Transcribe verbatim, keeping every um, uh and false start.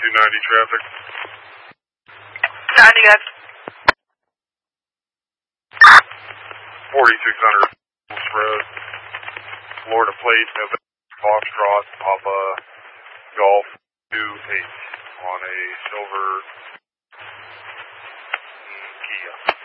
two ninety traffic. ninety, guys. forty-six hundred Road. Florida plate, November Foxtrot, Papa Golf two eight on a silver Kia.